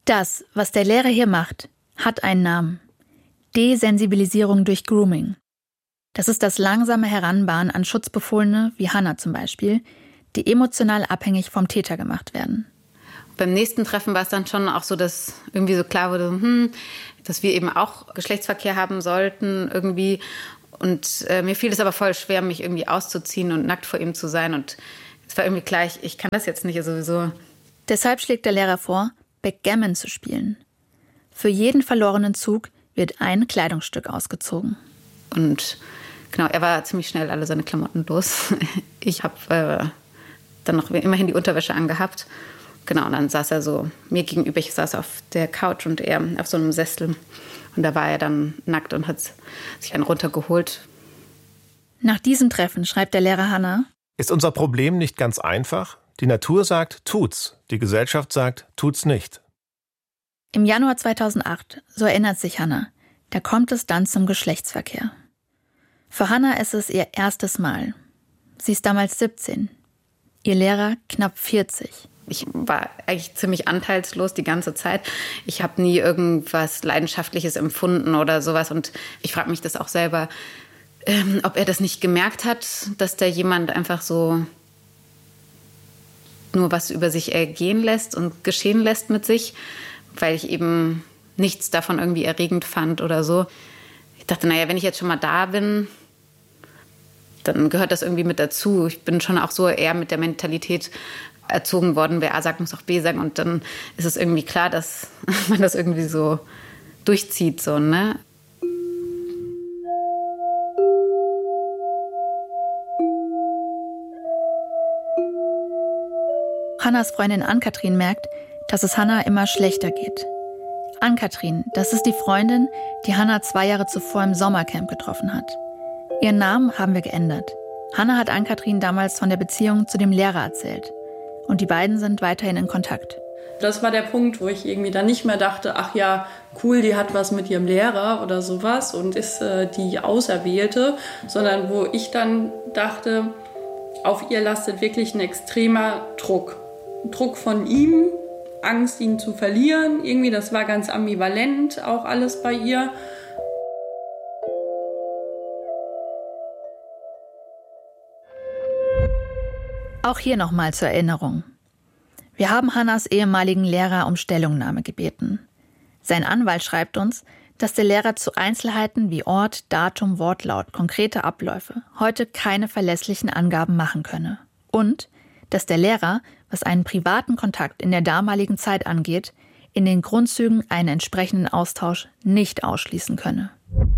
Das, was der Lehrer hier macht, hat einen Namen. Desensibilisierung durch Grooming. Das ist das langsame Heranbahnen an Schutzbefohlene, wie Hannah zum Beispiel, die emotional abhängig vom Täter gemacht werden. Beim nächsten Treffen war es dann schon auch so, dass irgendwie so klar wurde, dass wir eben auch Geschlechtsverkehr haben sollten irgendwie. Und mir fiel es aber voll schwer, mich irgendwie auszuziehen und nackt vor ihm zu sein. Und es war irgendwie klar, ich kann das jetzt nicht sowieso. Deshalb schlägt der Lehrer vor, Backgammon zu spielen. Für jeden verlorenen Zug wird ein Kleidungsstück ausgezogen. Und genau, er war ziemlich schnell alle seine Klamotten los. Ich habe dann noch immerhin die Unterwäsche angehabt. Genau, und dann saß er so mir gegenüber. Ich saß auf der Couch und er auf so einem Sessel. Und da war er dann nackt und hat sich einen runtergeholt. Nach diesem Treffen schreibt der Lehrer Hannah: Ist unser Problem nicht ganz einfach? Die Natur sagt, tut's. Die Gesellschaft sagt, tut's nicht. Im Januar 2008, so erinnert sich Hannah, da kommt es dann zum Geschlechtsverkehr. Für Hannah ist es ihr erstes Mal. Sie ist damals 17. Ihr Lehrer knapp 40. Ich war eigentlich ziemlich anteilslos die ganze Zeit. Ich habe nie irgendwas Leidenschaftliches empfunden oder sowas. Und ich frage mich das auch selber, ob er das nicht gemerkt hat, dass da jemand einfach so nur was über sich ergehen lässt und geschehen lässt mit sich, weil ich eben nichts davon irgendwie erregend fand oder so. Ich dachte, naja, wenn ich jetzt schon mal da bin, dann gehört das irgendwie mit dazu. Ich bin schon auch so eher mit der Mentalität erzogen worden, wer A sagt, muss auch B sagen. Und dann ist es irgendwie klar, dass man das irgendwie so durchzieht, so, ne? Hannahs Freundin Ann-Kathrin merkt, dass es Hannah immer schlechter geht. Ann-Kathrin, das ist die Freundin, die Hannah 2 Jahre zuvor im Sommercamp getroffen hat. Ihren Namen haben wir geändert. Hannah hat Ann-Kathrin damals von der Beziehung zu dem Lehrer erzählt. Und die beiden sind weiterhin in Kontakt. Das war der Punkt, wo ich irgendwie dann nicht mehr dachte, ach ja, cool, die hat was mit ihrem Lehrer oder sowas und ist die Auserwählte, sondern wo ich dann dachte, auf ihr lastet wirklich ein extremer Druck. Druck von ihm, Angst, ihn zu verlieren. Irgendwie, das war ganz ambivalent, auch alles bei ihr. Auch hier nochmal zur Erinnerung. Wir haben Hannahs ehemaligen Lehrer um Stellungnahme gebeten. Sein Anwalt schreibt uns, dass der Lehrer zu Einzelheiten wie Ort, Datum, Wortlaut, konkrete Abläufe heute keine verlässlichen Angaben machen könne. Und dass der Lehrer, was einen privaten Kontakt in der damaligen Zeit angeht, in den Grundzügen einen entsprechenden Austausch nicht ausschließen könne.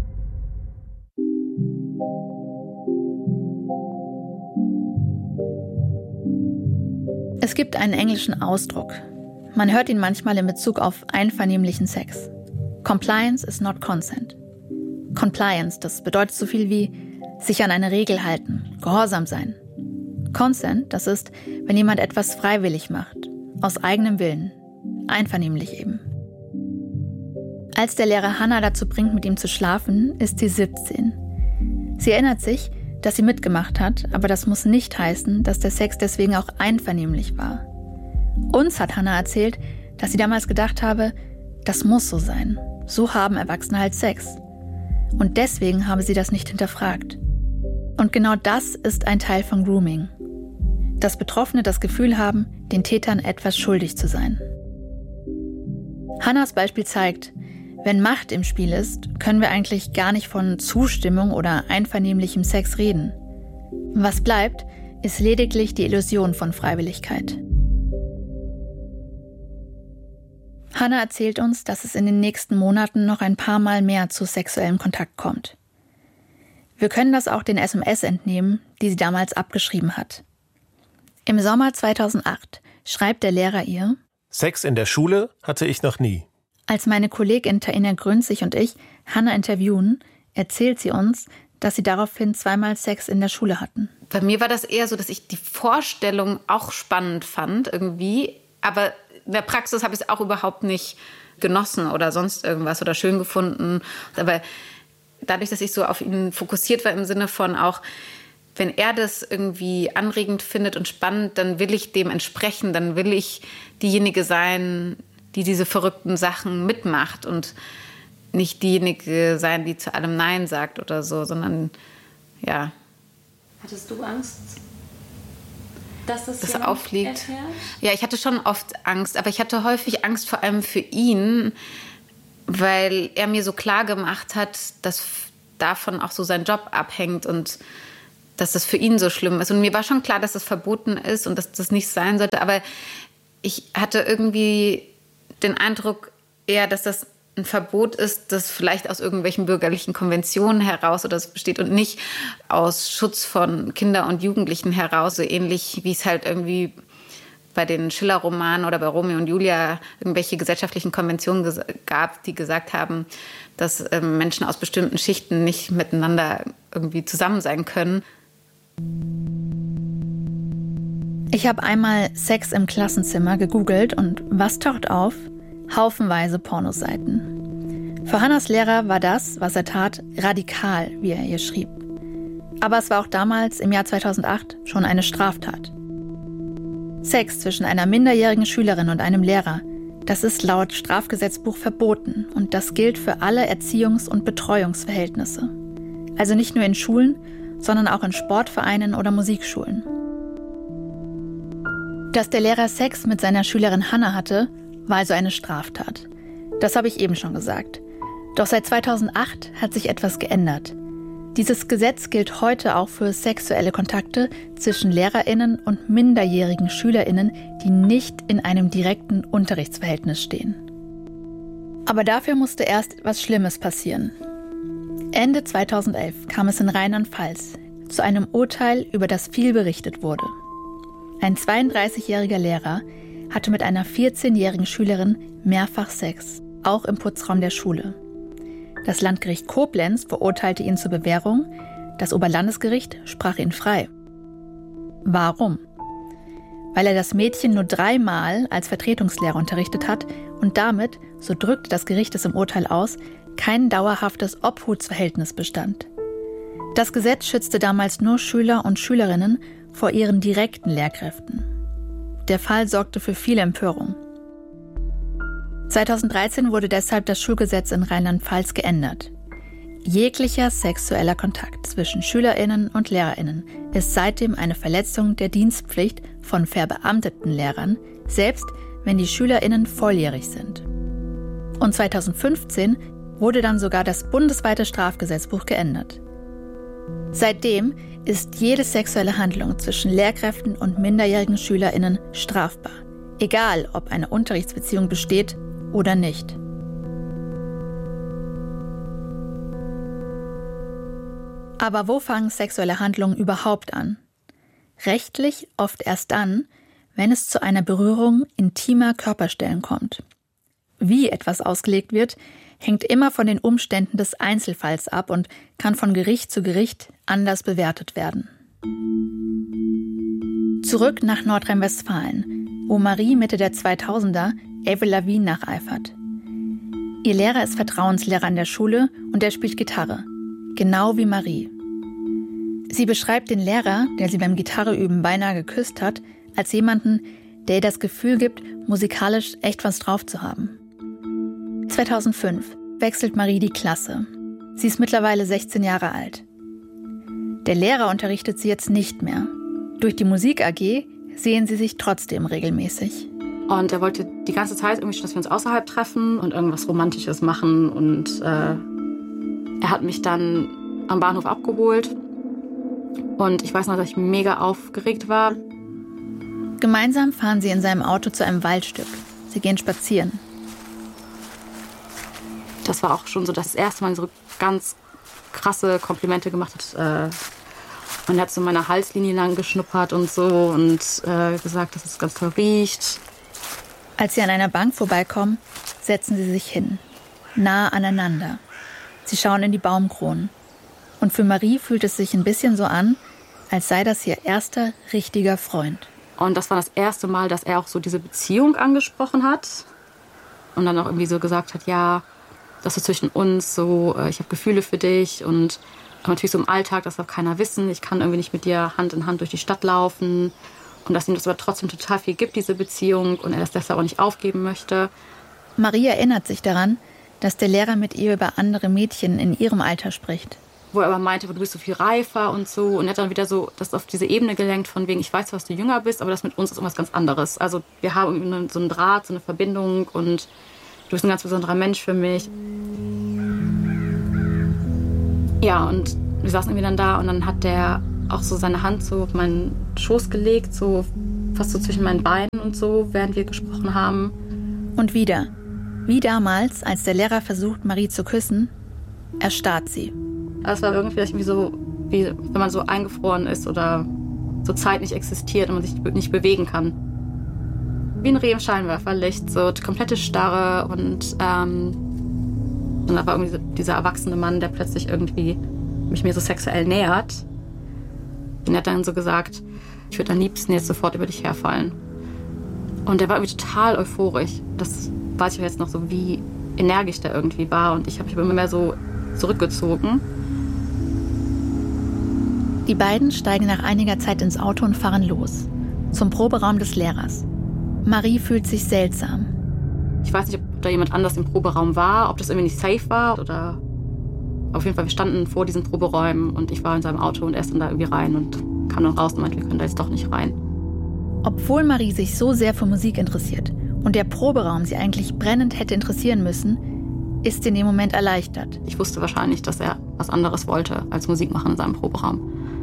Es gibt einen englischen Ausdruck. Man hört ihn manchmal in Bezug auf einvernehmlichen Sex. Compliance is not consent. Compliance, das bedeutet so viel wie sich an eine Regel halten, gehorsam sein. Consent, das ist, wenn jemand etwas freiwillig macht, aus eigenem Willen, einvernehmlich eben. Als der Lehrer Hannah dazu bringt, mit ihm zu schlafen, ist sie 17. Sie erinnert sich, dass sie mitgemacht hat, aber das muss nicht heißen, dass der Sex deswegen auch einvernehmlich war. Uns hat Hannah erzählt, dass sie damals gedacht habe, das muss so sein. So haben Erwachsene halt Sex. Und deswegen habe sie das nicht hinterfragt. Und genau das ist ein Teil von Grooming. Dass Betroffene das Gefühl haben, den Tätern etwas schuldig zu sein. Hannahs Beispiel zeigt, wenn Macht im Spiel ist, können wir eigentlich gar nicht von Zustimmung oder einvernehmlichem Sex reden. Was bleibt, ist lediglich die Illusion von Freiwilligkeit. Hannah erzählt uns, dass es in den nächsten Monaten noch ein paar Mal mehr zu sexuellem Kontakt kommt. Wir können das auch den SMS entnehmen, die sie damals abgeschrieben hat. Im Sommer 2008 schreibt der Lehrer ihr: Sex in der Schule hatte ich noch nie. Als meine Kollegin Taina Grünzig und ich Hannah interviewen, erzählt sie uns, dass sie daraufhin 2-mal Sex in der Schule hatten. Bei mir war das eher so, dass ich die Vorstellung auch spannend fand irgendwie, aber in der Praxis habe ich es auch überhaupt nicht genossen oder sonst irgendwas oder schön gefunden. Aber dadurch, dass ich so auf ihn fokussiert war im Sinne von auch, wenn er das irgendwie anregend findet und spannend, dann will ich dem entsprechen, dann will ich diejenige sein, die diese verrückten Sachen mitmacht und nicht diejenige sein, die zu allem Nein sagt oder so, sondern ja. Hattest du Angst, dass das auffliegt? Erfährt? Ja, ich hatte schon oft Angst, aber ich hatte häufig Angst vor allem für ihn, weil er mir so klar gemacht hat, dass davon auch so sein Job abhängt und dass das für ihn so schlimm ist. Und mir war schon klar, dass das verboten ist und dass das nicht sein sollte, aber ich hatte irgendwie den Eindruck eher, dass das ein Verbot ist, das vielleicht aus irgendwelchen bürgerlichen Konventionen heraus oder so besteht und nicht aus Schutz von Kindern und Jugendlichen heraus, so ähnlich wie es halt irgendwie bei den Schiller-Romanen oder bei Romeo und Julia irgendwelche gesellschaftlichen Konventionen gab, die gesagt haben, dass Menschen aus bestimmten Schichten nicht miteinander irgendwie zusammen sein können. Ich habe einmal Sex im Klassenzimmer gegoogelt und was taucht auf? Haufenweise Pornoseiten. Für Hannas Lehrer war das, was er tat, radikal, wie er ihr schrieb. Aber es war auch damals, im Jahr 2008, schon eine Straftat. Sex zwischen einer minderjährigen Schülerin und einem Lehrer, das ist laut Strafgesetzbuch verboten und das gilt für alle Erziehungs- und Betreuungsverhältnisse. Also nicht nur in Schulen, sondern auch in Sportvereinen oder Musikschulen. Dass der Lehrer Sex mit seiner Schülerin Hannah hatte, war also eine Straftat. Das habe ich eben schon gesagt. Doch seit 2008 hat sich etwas geändert. Dieses Gesetz gilt heute auch für sexuelle Kontakte zwischen LehrerInnen und minderjährigen SchülerInnen, die nicht in einem direkten Unterrichtsverhältnis stehen. Aber dafür musste erst was Schlimmes passieren. Ende 2011 kam es in Rheinland-Pfalz zu einem Urteil, über das viel berichtet wurde. Ein 32-jähriger Lehrer hatte mit einer 14-jährigen Schülerin mehrfach Sex, auch im Putzraum der Schule. Das Landgericht Koblenz verurteilte ihn zur Bewährung, das Oberlandesgericht sprach ihn frei. Warum? Weil er das Mädchen nur 3 Mal als Vertretungslehrer unterrichtet hat und damit, so drückte das Gericht es im Urteil aus, kein dauerhaftes Obhutsverhältnis bestand. Das Gesetz schützte damals nur Schüler und Schülerinnen vor ihren direkten Lehrkräften. Der Fall sorgte für viel Empörung. 2013 wurde deshalb das Schulgesetz in Rheinland-Pfalz geändert. Jeglicher sexueller Kontakt zwischen SchülerInnen und LehrerInnen ist seitdem eine Verletzung der Dienstpflicht von verbeamteten Lehrern, selbst wenn die SchülerInnen volljährig sind. Und 2015 wurde dann sogar das bundesweite Strafgesetzbuch geändert. Seitdem ist jede sexuelle Handlung zwischen Lehrkräften und minderjährigen SchülerInnen strafbar, egal ob eine Unterrichtsbeziehung besteht oder nicht. Aber wo fangen sexuelle Handlungen überhaupt an? Rechtlich oft erst dann, wenn es zu einer Berührung intimer Körperstellen kommt. Wie etwas ausgelegt wird, hängt immer von den Umständen des Einzelfalls ab und kann von Gericht zu Gericht anders bewertet werden. Zurück nach Nordrhein-Westfalen, wo Marie Mitte der 2000er Avril Lavigne nacheifert. Ihr Lehrer ist Vertrauenslehrer an der Schule und er spielt Gitarre, genau wie Marie. Sie beschreibt den Lehrer, der sie beim Gitarreüben beinahe geküsst hat, als jemanden, der ihr das Gefühl gibt, musikalisch echt was drauf zu haben. 2005 wechselt Marie die Klasse. Sie ist mittlerweile 16 Jahre alt. Der Lehrer unterrichtet sie jetzt nicht mehr. Durch die Musik AG sehen sie sich trotzdem regelmäßig. Und er wollte die ganze Zeit irgendwie schon, dass wir uns außerhalb treffen und irgendwas Romantisches machen. Und er hat mich dann am Bahnhof abgeholt. Und ich weiß noch, dass ich mega aufgeregt war. Gemeinsam fahren sie in seinem Auto zu einem Waldstück. Sie gehen spazieren. Das war auch schon so das erste Mal so ganz krasse Komplimente gemacht hat. Und er hat so meine Halslinie lang geschnuppert und so und gesagt, dass es ganz toll riecht. Als sie an einer Bank vorbeikommen, setzen sie sich hin, nah aneinander. Sie schauen in die Baumkronen. Und für Marie fühlt es sich ein bisschen so an, als sei das ihr erster richtiger Freund. Und das war das erste Mal, dass er auch so diese Beziehung angesprochen hat. Und dann auch irgendwie so gesagt hat, ja, das ist zwischen uns so, ich habe Gefühle für dich. Und natürlich so im Alltag, das darf keiner wissen. Ich kann irgendwie nicht mit dir Hand in Hand durch die Stadt laufen. Und dass ihm das aber trotzdem total viel gibt, diese Beziehung. Und er das deshalb auch nicht aufgeben möchte. Marie erinnert sich daran, dass der Lehrer mit ihr über andere Mädchen in ihrem Alter spricht. Wo er aber meinte, du bist so viel reifer und so. Und er hat dann wieder so das auf diese Ebene gelenkt, von wegen, ich weiß, dass du jünger bist, aber das mit uns ist irgendwas ganz anderes. Also wir haben irgendwie so einen Draht, so eine Verbindung und du bist ein ganz besonderer Mensch für mich. Ja, und wir saßen irgendwie dann da und dann hat der auch so seine Hand so auf meinen Schoß gelegt, so fast so zwischen meinen Beinen und so, während wir gesprochen haben. Und wieder, wie damals, als der Lehrer versucht, Marie zu küssen, erstarrt sie. Es war irgendwie so, wie wenn man so eingefroren ist oder so Zeit nicht existiert und man sich nicht bewegen kann. Wie ein Reh im Scheinwerferlicht, so die komplette Starre und da war irgendwie dieser erwachsene Mann, der plötzlich irgendwie mich mir so sexuell nähert. Und er hat dann so gesagt, ich würde am liebsten jetzt sofort über dich herfallen. Und der war irgendwie total euphorisch. Das weiß ich jetzt noch so, wie energisch der irgendwie war. Und ich habe mich immer mehr so zurückgezogen. Die beiden steigen nach einiger Zeit ins Auto und fahren los. Zum Proberaum des Lehrers. Marie fühlt sich seltsam. Ich weiß nicht, ob da jemand anders im Proberaum war, ob das irgendwie nicht safe war oder... Auf jeden Fall, wir standen vor diesen Proberäumen und ich war in seinem Auto und er ist dann da irgendwie rein und kam dann raus und meinte, wir können da jetzt doch nicht rein. Obwohl Marie sich so sehr für Musik interessiert und der Proberaum sie eigentlich brennend hätte interessieren müssen, ist sie in dem Moment erleichtert. Ich wusste wahrscheinlich, dass er was anderes wollte als Musik machen in seinem Proberaum.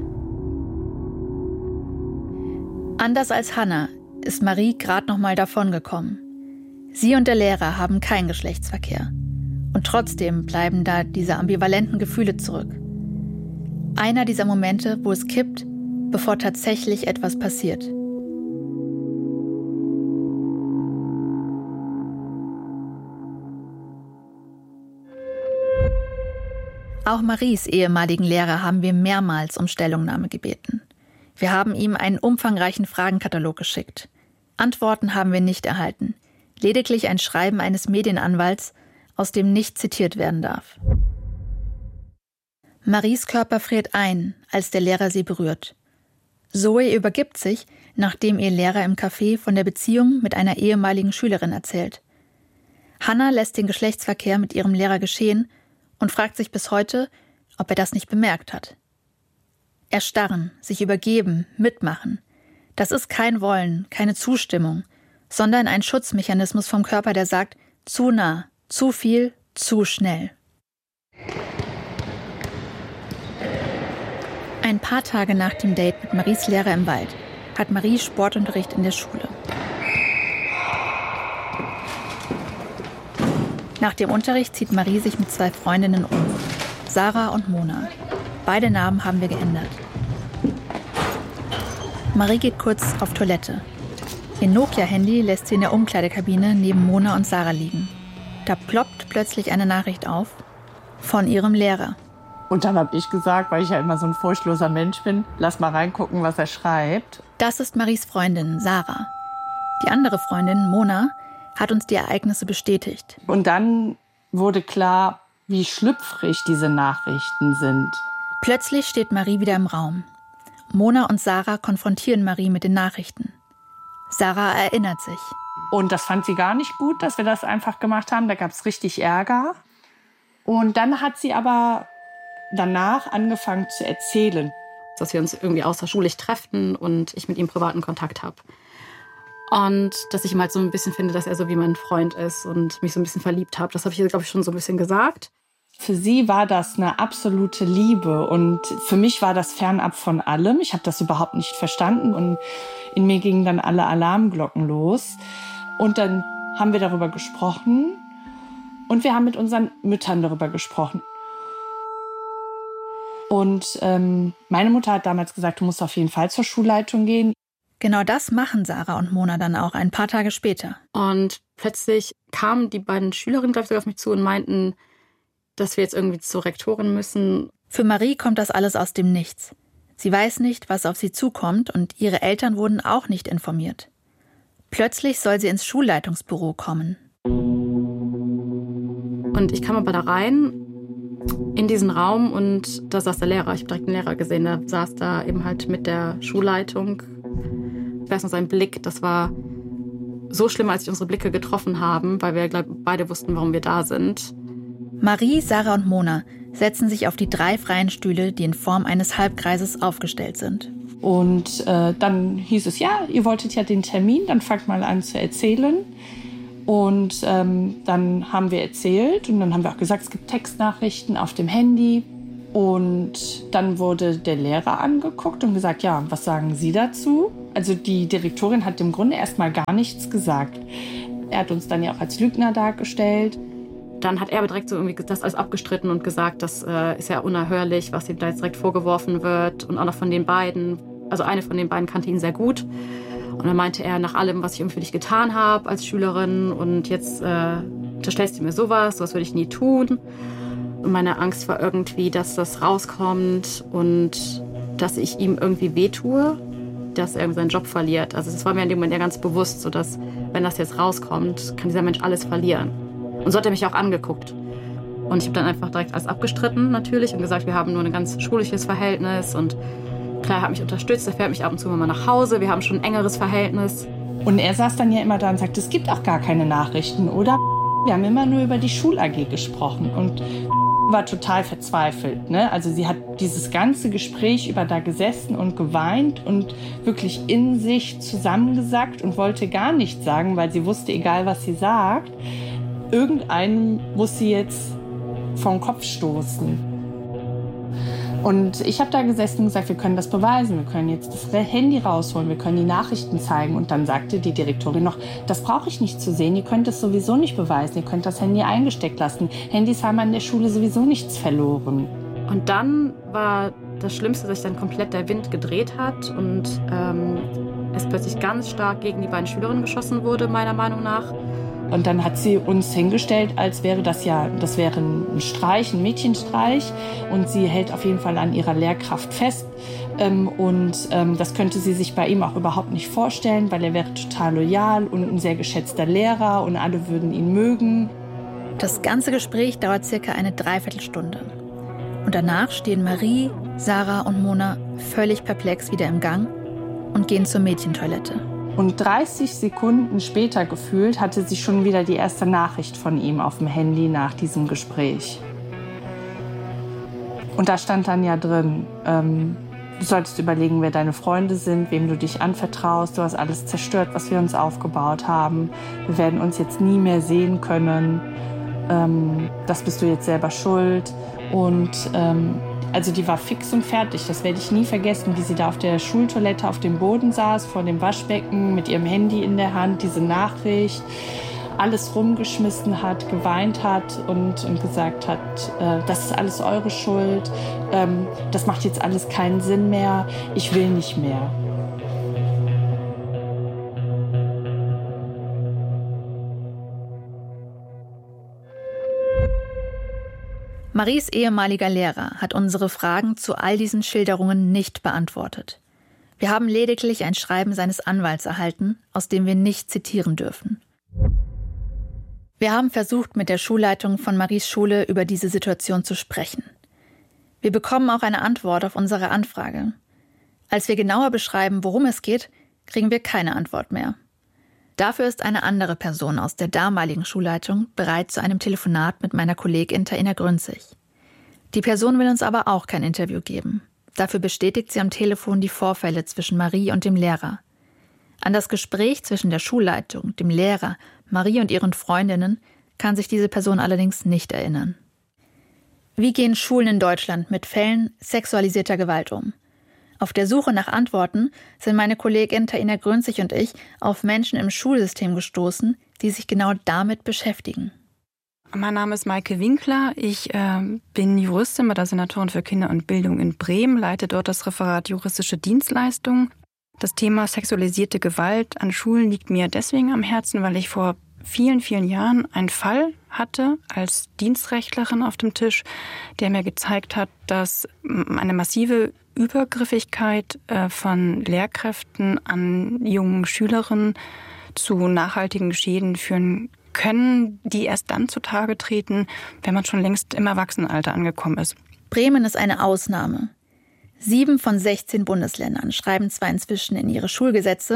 Anders als Hannah ist Marie gerade noch mal davongekommen. Sie und der Lehrer haben keinen Geschlechtsverkehr. Und trotzdem bleiben da diese ambivalenten Gefühle zurück. Einer dieser Momente, wo es kippt, bevor tatsächlich etwas passiert. Auch Maries ehemaligen Lehrer haben wir mehrmals um Stellungnahme gebeten. Wir haben ihm einen umfangreichen Fragenkatalog geschickt. Antworten haben wir nicht erhalten. Lediglich ein Schreiben eines Medienanwalts, aus dem nicht zitiert werden darf. Maries Körper friert ein, als der Lehrer sie berührt. Zoe übergibt sich, nachdem ihr Lehrer im Café von der Beziehung mit einer ehemaligen Schülerin erzählt. Hannah lässt den Geschlechtsverkehr mit ihrem Lehrer geschehen und fragt sich bis heute, ob er das nicht bemerkt hat. Erstarren, sich übergeben, mitmachen. Das ist kein Wollen, keine Zustimmung, sondern ein Schutzmechanismus vom Körper, der sagt, zu nah, zu viel, zu schnell. Ein paar Tage nach dem Date mit Maries Lehrer im Wald hat Marie Sportunterricht in der Schule. Nach dem Unterricht zieht Marie sich mit 2 Freundinnen um, Sarah und Mona. Beide Namen haben wir geändert. Marie geht kurz auf Toilette. Ihr Nokia-Handy lässt sie in der Umkleidekabine neben Mona und Sarah liegen. Da ploppt plötzlich eine Nachricht auf von ihrem Lehrer. Und dann habe ich gesagt, weil ich ja immer so ein furchtloser Mensch bin, lass mal reingucken, was er schreibt. Das ist Maries Freundin, Sarah. Die andere Freundin, Mona, hat uns die Ereignisse bestätigt. Und dann wurde klar, wie schlüpfrig diese Nachrichten sind. Plötzlich steht Marie wieder im Raum. Mona und Sarah konfrontieren Marie mit den Nachrichten. Sarah erinnert sich. Und das fand sie gar nicht gut, dass wir das einfach gemacht haben. Da gab es richtig Ärger. Und dann hat sie aber danach angefangen zu erzählen. Dass wir uns irgendwie außerschulisch treffen und ich mit ihm privaten Kontakt habe. Und dass ich ihm halt so ein bisschen finde, dass er so wie mein Freund ist und mich so ein bisschen verliebt habe. Das habe ich ihr, glaube ich, schon so ein bisschen gesagt. Für sie war das eine absolute Liebe und für mich war das fernab von allem. Ich habe das überhaupt nicht verstanden und in mir gingen dann alle Alarmglocken los. Und dann haben wir darüber gesprochen und wir haben mit unseren Müttern darüber gesprochen. Und meine Mutter hat damals gesagt, du musst auf jeden Fall zur Schulleitung gehen. Genau das machen Sarah und Mona dann auch ein paar Tage später. Und plötzlich kamen die beiden Schülerinnen, glaube ich, auf mich zu und meinten, dass wir jetzt irgendwie zur Rektorin müssen. Für Marie kommt das alles aus dem Nichts. Sie weiß nicht, was auf sie zukommt und ihre Eltern wurden auch nicht informiert. Plötzlich soll sie ins Schulleitungsbüro kommen. Und ich kam aber da rein in diesen Raum und da saß der Lehrer. Ich habe direkt einen Lehrer gesehen, der saß da eben halt mit der Schulleitung. Ich weiß noch, sein Blick, das war so schlimm, als sich unsere Blicke getroffen haben, weil wir beide wussten, warum wir da sind. Marie, Sarah und Mona setzen sich auf die 3 freien Stühle, die in Form eines Halbkreises aufgestellt sind. Und dann hieß es, ja, ihr wolltet ja den Termin, dann fangt mal an zu erzählen. Und dann haben wir erzählt und dann haben wir auch gesagt, es gibt Textnachrichten auf dem Handy. Und dann wurde der Lehrer angeguckt und gesagt, ja, was sagen Sie dazu? Also die Direktorin hat im Grunde erstmal gar nichts gesagt. Er hat uns dann ja auch als Lügner dargestellt. Dann hat er direkt so irgendwie das alles abgestritten und gesagt, das ist ja unerhörlich, was ihm da jetzt direkt vorgeworfen wird. Und auch noch von den beiden, also eine von den beiden kannte ihn sehr gut. Und dann meinte er, nach allem, was ich irgendwie für dich getan habe als Schülerin und jetzt unterstellst du mir sowas würde ich nie tun. Und meine Angst war irgendwie, dass das rauskommt und dass ich ihm irgendwie wehtue, dass er seinen Job verliert. Also das war mir in dem Moment ja ganz bewusst, so dass, wenn das jetzt rauskommt, kann dieser Mensch alles verlieren. Und so hat er mich auch angeguckt. Und ich habe dann einfach direkt alles abgestritten natürlich und gesagt, wir haben nur ein ganz schulisches Verhältnis. Und klar, er hat mich unterstützt, er fährt mich ab und zu mal nach Hause. Wir haben schon ein engeres Verhältnis. Und er saß dann ja immer da und sagte, es gibt auch gar keine Nachrichten, oder? Wir haben immer nur über die Schul-AG gesprochen und war total verzweifelt, ne? Also sie hat dieses ganze Gespräch über da gesessen und geweint und wirklich in sich zusammengesackt und wollte gar nichts sagen, weil sie wusste, egal was sie sagt, irgendeinem muss sie jetzt vom Kopf stoßen. Und ich habe da gesessen und gesagt, wir können das beweisen, wir können jetzt das Handy rausholen, wir können die Nachrichten zeigen. Und dann sagte die Direktorin noch, das brauche ich nicht zu sehen, ihr könnt es sowieso nicht beweisen, ihr könnt das Handy eingesteckt lassen. Handys haben an der Schule sowieso nichts verloren. Und dann war das Schlimmste, dass sich dann komplett der Wind gedreht hat und es plötzlich ganz stark gegen die beiden Schülerinnen geschossen wurde, meiner Meinung nach. Und dann hat sie uns hingestellt, als wäre das wäre ein Streich, ein Mädchenstreich. Und sie hält auf jeden Fall an ihrer Lehrkraft fest. Das könnte sie sich bei ihm auch überhaupt nicht vorstellen, weil er wäre total loyal und ein sehr geschätzter Lehrer und alle würden ihn mögen. Das ganze Gespräch dauert circa eine Dreiviertelstunde. Und danach stehen Marie, Sarah und Mona völlig perplex wieder im Gang und gehen zur Mädchentoilette. Und 30 Sekunden später gefühlt hatte sie schon wieder die erste Nachricht von ihm auf dem Handy nach diesem Gespräch. Und da stand dann ja drin, du solltest überlegen, wer deine Freunde sind, wem du dich anvertraust. Du hast alles zerstört, was wir uns aufgebaut haben. Wir werden uns jetzt nie mehr sehen können. Das bist du jetzt selber schuld. Und also die war fix und fertig. Das werde ich nie vergessen, wie sie da auf der Schultoilette auf dem Boden saß, vor dem Waschbecken, mit ihrem Handy in der Hand, diese Nachricht, alles rumgeschmissen hat, geweint hat und gesagt hat, das ist alles eure Schuld, das macht jetzt alles keinen Sinn mehr, ich will nicht mehr. Maries ehemaliger Lehrer hat unsere Fragen zu all diesen Schilderungen nicht beantwortet. Wir haben lediglich ein Schreiben seines Anwalts erhalten, aus dem wir nicht zitieren dürfen. Wir haben versucht, mit der Schulleitung von Maries Schule über diese Situation zu sprechen. Wir bekommen auch eine Antwort auf unsere Anfrage. Als wir genauer beschreiben, worum es geht, kriegen wir keine Antwort mehr. Dafür ist eine andere Person aus der damaligen Schulleitung bereit zu einem Telefonat mit meiner Kollegin Taina Grünzig. Die Person will uns aber auch kein Interview geben. Dafür bestätigt sie am Telefon die Vorfälle zwischen Marie und dem Lehrer. An das Gespräch zwischen der Schulleitung, dem Lehrer, Marie und ihren Freundinnen kann sich diese Person allerdings nicht erinnern. Wie gehen Schulen in Deutschland mit Fällen sexualisierter Gewalt um? Auf der Suche nach Antworten sind meine Kollegin Taina Grünzig und ich auf Menschen im Schulsystem gestoßen, die sich genau damit beschäftigen. Mein Name ist Maike Winkler. Ich bin Juristin bei der Senatorin für Kinder und Bildung in Bremen, leite dort das Referat Juristische Dienstleistungen. Das Thema sexualisierte Gewalt an Schulen liegt mir deswegen am Herzen, weil ich vor vielen, vielen Jahren einen Fall hatte als Dienstrechtlerin auf dem Tisch, der mir gezeigt hat, dass eine massive Übergriffigkeit von Lehrkräften an jungen Schülerinnen zu nachhaltigen Schäden führen können, die erst dann zutage treten, wenn man schon längst im Erwachsenenalter angekommen ist. Bremen ist eine Ausnahme. 7 von 16 Bundesländern schreiben zwar inzwischen in ihre Schulgesetze,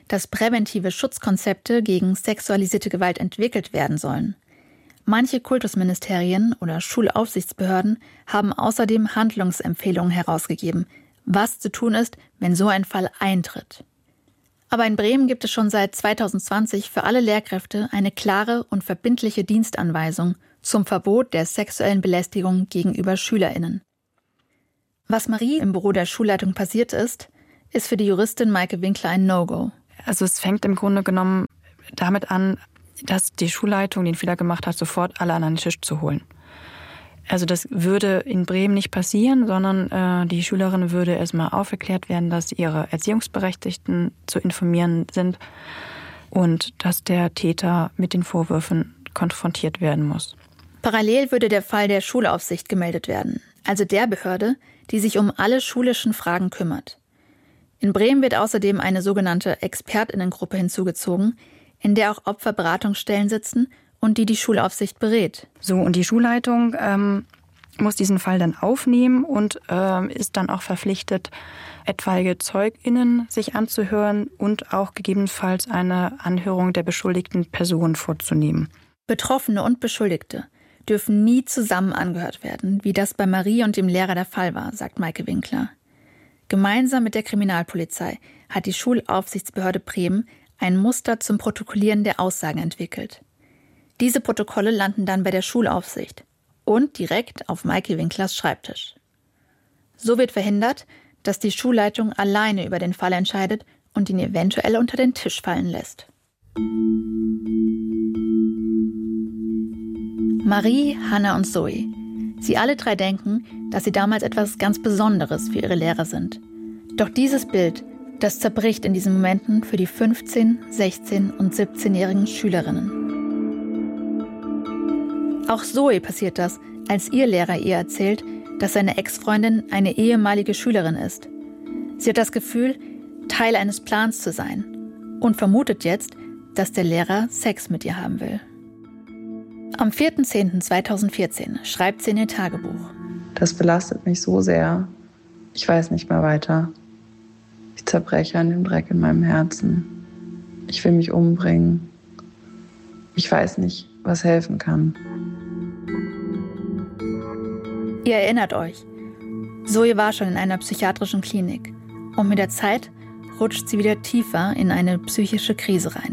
dass präventive Schutzkonzepte gegen sexualisierte Gewalt entwickelt werden sollen. Manche Kultusministerien oder Schulaufsichtsbehörden haben außerdem Handlungsempfehlungen herausgegeben, was zu tun ist, wenn so ein Fall eintritt. Aber in Bremen gibt es schon seit 2020 für alle Lehrkräfte eine klare und verbindliche Dienstanweisung zum Verbot der sexuellen Belästigung gegenüber SchülerInnen. Was Marie im Büro der Schulleitung passiert ist für die Juristin Maike Winkler ein No-Go. Also es fängt im Grunde genommen damit an, dass die Schulleitung den Fehler gemacht hat, sofort alle an den Tisch zu holen. Also das würde in Bremen nicht passieren, sondern die Schülerin würde erstmal aufgeklärt werden, dass ihre Erziehungsberechtigten zu informieren sind und dass der Täter mit den Vorwürfen konfrontiert werden muss. Parallel würde der Fall der Schulaufsicht gemeldet werden, also der Behörde, die sich um alle schulischen Fragen kümmert. In Bremen wird außerdem eine sogenannte ExpertInnengruppe hinzugezogen, in der auch Opferberatungsstellen sitzen und die Schulaufsicht berät. So, und die Schulleitung muss diesen Fall dann aufnehmen und ist dann auch verpflichtet, etwaige ZeugInnen sich anzuhören und auch gegebenenfalls eine Anhörung der beschuldigten Person vorzunehmen. Betroffene und Beschuldigte dürfen nie zusammen angehört werden, wie das bei Marie und dem Lehrer der Fall war, sagt Maike Winkler. Gemeinsam mit der Kriminalpolizei hat die Schulaufsichtsbehörde Bremen ein Muster zum Protokollieren der Aussagen entwickelt. Diese Protokolle landen dann bei der Schulaufsicht und direkt auf Maike Winklers Schreibtisch. So wird verhindert, dass die Schulleitung alleine über den Fall entscheidet und ihn eventuell unter den Tisch fallen lässt. Marie, Hannah und Zoe. Sie alle drei denken, dass sie damals etwas ganz Besonderes für ihre Lehrer sind. Doch dieses Bild, das zerbricht in diesen Momenten für die 15-, 16- und 17-jährigen Schülerinnen. Auch Zoe passiert das, als ihr Lehrer ihr erzählt, dass seine Ex-Freundin eine ehemalige Schülerin ist. Sie hat das Gefühl, Teil eines Plans zu sein und vermutet jetzt, dass der Lehrer Sex mit ihr haben will. Am 4.10.2014 schreibt sie in ihr Tagebuch. Das belastet mich so sehr. Ich weiß nicht mehr weiter. Ich zerbreche an dem Dreck in meinem Herzen. Ich will mich umbringen. Ich weiß nicht, was helfen kann. Ihr erinnert euch, Zoe war schon in einer psychiatrischen Klinik und mit der Zeit rutscht sie wieder tiefer in eine psychische Krise rein.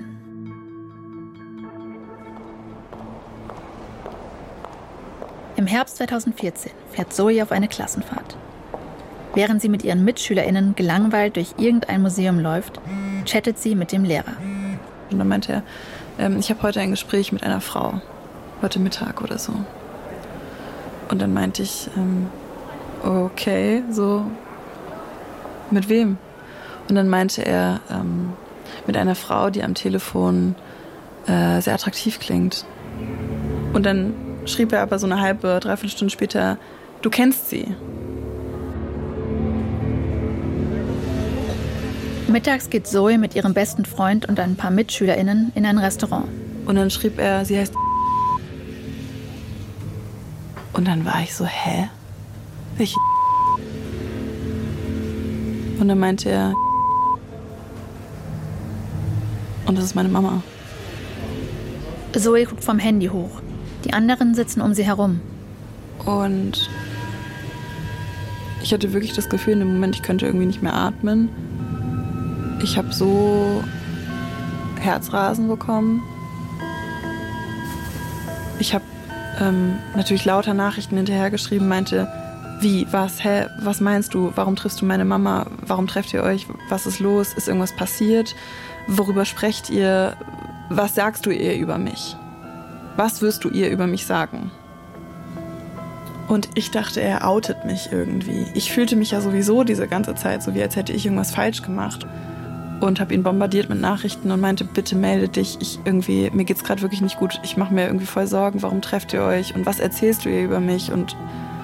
Im Herbst 2014 fährt Zoe auf eine Klassenfahrt. Während sie mit ihren MitschülerInnen gelangweilt durch irgendein Museum läuft, chattet sie mit dem Lehrer. Und dann meinte er, ich habe heute ein Gespräch mit einer Frau. Heute Mittag oder so. Und dann meinte ich, okay, so, mit wem? Und dann meinte er, mit einer Frau, die am Telefon sehr attraktiv klingt. Und dann schrieb er aber so eine halbe, dreiviertel Stunde später, du kennst sie. Mittags geht Zoe mit ihrem besten Freund und ein paar MitschülerInnen in ein Restaurant. Und dann schrieb er, sie heißt. Und dann war ich so, hä? Welche? Und dann meinte er, und das ist meine Mama. Zoe guckt vom Handy hoch. Die anderen sitzen um sie herum. Und ich hatte wirklich das Gefühl, in dem Moment, ich könnte irgendwie nicht mehr atmen. Ich habe so Herzrasen bekommen. Ich habe natürlich lauter Nachrichten hinterhergeschrieben, meinte, wie, was, hä, was meinst du? Warum triffst du meine Mama? Warum trefft ihr euch? Was ist los? Ist irgendwas passiert? Worüber sprecht ihr? Was sagst du ihr über mich? Was wirst du ihr über mich sagen? Und ich dachte, er outet mich irgendwie. Ich fühlte mich ja sowieso diese ganze Zeit so, wie als hätte ich irgendwas falsch gemacht. Und habe ihn bombardiert mit Nachrichten und meinte, bitte melde dich. Mir geht's gerade wirklich nicht gut. Ich mache mir irgendwie voll Sorgen. Warum trefft ihr euch? Und was erzählst du ihr über mich? Und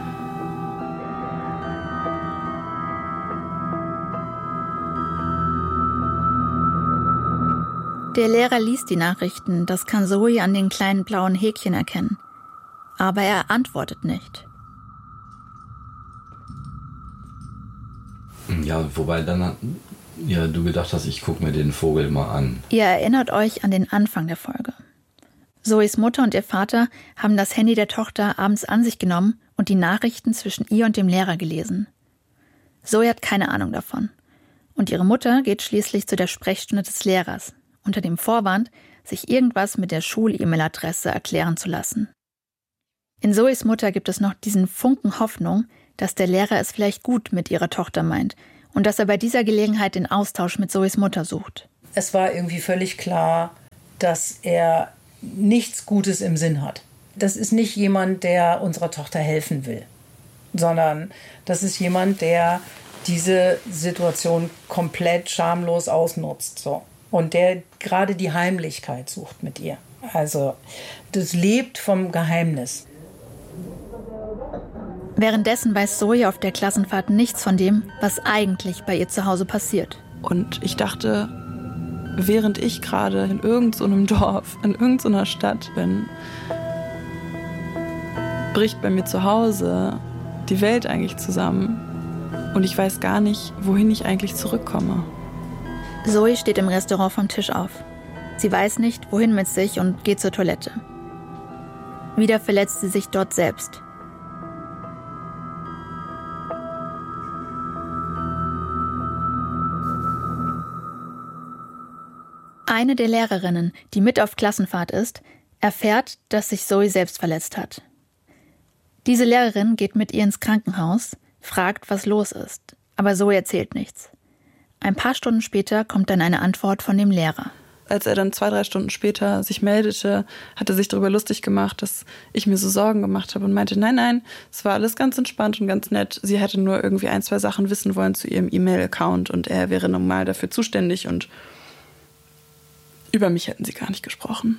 der Lehrer liest die Nachrichten, das kann Zoe an den kleinen blauen Häkchen erkennen. Aber er antwortet nicht. Ja, wobei dann ja, du gedacht hast, ich gucke mir den Vogel mal an. Ihr erinnert euch an den Anfang der Folge. Zoes Mutter und ihr Vater haben das Handy der Tochter abends an sich genommen und die Nachrichten zwischen ihr und dem Lehrer gelesen. Zoe hat keine Ahnung davon. Und ihre Mutter geht schließlich zu der Sprechstunde des Lehrers, unter dem Vorwand, sich irgendwas mit der Schul-E-Mail-Adresse erklären zu lassen. In Zoes Mutter gibt es noch diesen Funken Hoffnung, dass der Lehrer es vielleicht gut mit ihrer Tochter meint und dass er bei dieser Gelegenheit den Austausch mit Zoes Mutter sucht. Es war irgendwie völlig klar, dass er nichts Gutes im Sinn hat. Das ist nicht jemand, der unserer Tochter helfen will, sondern das ist jemand, der diese Situation komplett schamlos ausnutzt. So. Und der gerade die Heimlichkeit sucht mit ihr. Also das lebt vom Geheimnis. Währenddessen weiß Zoe auf der Klassenfahrt nichts von dem, was eigentlich bei ihr zu Hause passiert. Und ich dachte, während ich gerade in irgendeinem Dorf, in irgendeiner Stadt bin, bricht bei mir zu Hause die Welt eigentlich zusammen. Und ich weiß gar nicht, wohin ich eigentlich zurückkomme. Zoe steht im Restaurant vom Tisch auf. Sie weiß nicht, wohin mit sich und geht zur Toilette. Wieder verletzt sie sich dort selbst. Eine der Lehrerinnen, die mit auf Klassenfahrt ist, erfährt, dass sich Zoe selbst verletzt hat. Diese Lehrerin geht mit ihr ins Krankenhaus, fragt, was los ist, aber Zoe erzählt nichts. Ein paar Stunden später kommt dann eine Antwort von dem Lehrer. Als er dann 2-3 Stunden später sich meldete, hat er sich darüber lustig gemacht, dass ich mir so Sorgen gemacht habe und meinte, nein, es war alles ganz entspannt und ganz nett. Sie hätte nur irgendwie 1-2 Sachen wissen wollen zu ihrem E-Mail-Account und er wäre normal dafür zuständig und über mich hätten sie gar nicht gesprochen.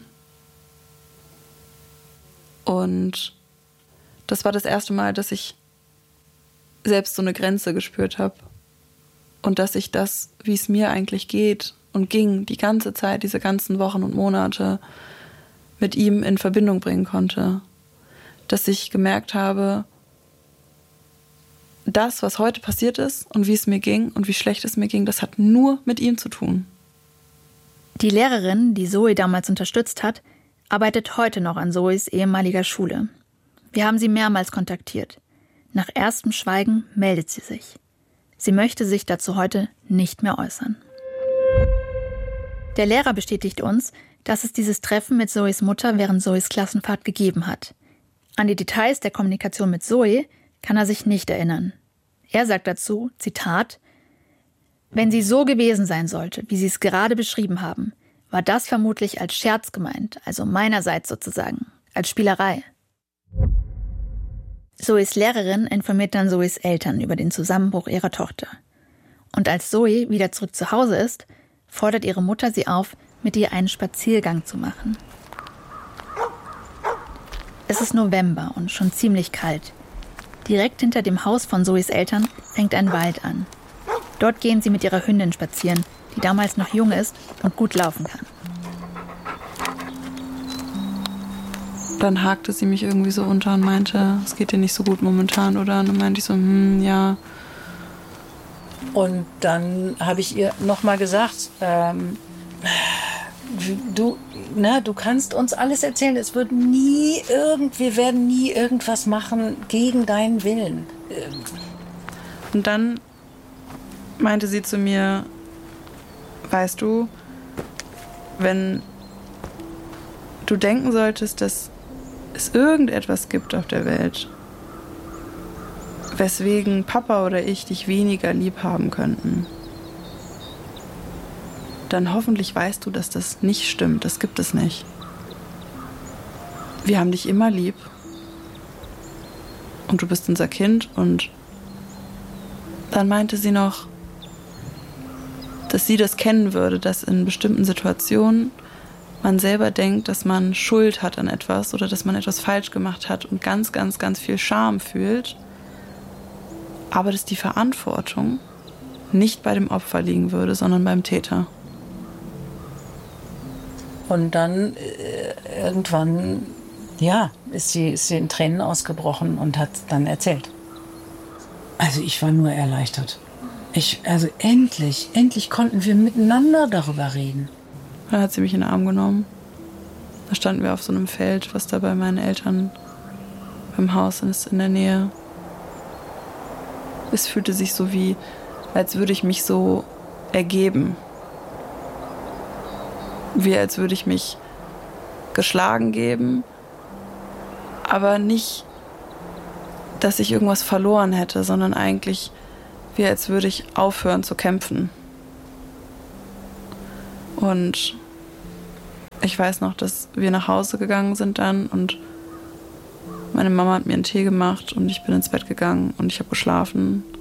Und das war das erste Mal, dass ich selbst so eine Grenze gespürt habe. Und dass ich das, wie es mir eigentlich geht und ging, die ganze Zeit, diese ganzen Wochen und Monate mit ihm in Verbindung bringen konnte. Dass ich gemerkt habe, das, was heute passiert ist und wie es mir ging und wie schlecht es mir ging, das hat nur mit ihm zu tun. Die Lehrerin, die Zoe damals unterstützt hat, arbeitet heute noch an Zoes ehemaliger Schule. Wir haben sie mehrmals kontaktiert. Nach erstem Schweigen meldet sie sich. Sie möchte sich dazu heute nicht mehr äußern. Der Lehrer bestätigt uns, dass es dieses Treffen mit Zoes Mutter während Zoes Klassenfahrt gegeben hat. An die Details der Kommunikation mit Zoe kann er sich nicht erinnern. Er sagt dazu, Zitat, wenn sie so gewesen sein sollte, wie Sie es gerade beschrieben haben, war das vermutlich als Scherz gemeint, also meinerseits sozusagen, als Spielerei. Zoes Lehrerin informiert dann Zoes Eltern über den Zusammenbruch ihrer Tochter. Und als Zoe wieder zurück zu Hause ist, fordert ihre Mutter sie auf, mit ihr einen Spaziergang zu machen. Es ist November und schon ziemlich kalt. Direkt hinter dem Haus von Zoes Eltern fängt ein Wald an. Dort gehen sie mit ihrer Hündin spazieren, die damals noch jung ist und gut laufen kann. Dann hakte sie mich irgendwie so unter und meinte, es geht dir nicht so gut momentan, oder? Und dann meinte ich so, ja. Und dann habe ich ihr nochmal gesagt, du kannst uns alles erzählen. Es wird wir werden nie irgendwas machen gegen deinen Willen. Und dann meinte sie zu mir, weißt du, wenn du denken solltest, dass es irgendetwas gibt auf der Welt, weswegen Papa oder ich dich weniger lieb haben könnten, dann hoffentlich weißt du, dass das nicht stimmt. Das gibt es nicht. Wir haben dich immer lieb und du bist unser Kind. Und dann meinte sie noch, dass sie das kennen würde, dass in bestimmten Situationen man selber denkt, dass man Schuld hat an etwas oder dass man etwas falsch gemacht hat und ganz, ganz, ganz viel Scham fühlt, aber dass die Verantwortung nicht bei dem Opfer liegen würde, sondern beim Täter. Und dann irgendwann, ist sie in Tränen ausgebrochen und hat dann erzählt. Also ich war nur erleichtert. Also endlich konnten wir miteinander darüber reden. Dann hat sie mich in den Arm genommen. Da standen wir auf so einem Feld, was da bei meinen Eltern beim Haus ist in der Nähe. Es fühlte sich so wie, als würde ich mich so ergeben. Wie als würde ich mich geschlagen geben, aber nicht, dass ich irgendwas verloren hätte, sondern eigentlich wie als würde ich aufhören zu kämpfen. Und ich weiß noch, dass wir nach Hause gegangen sind dann und meine Mama hat mir einen Tee gemacht und ich bin ins Bett gegangen und ich habe geschlafen.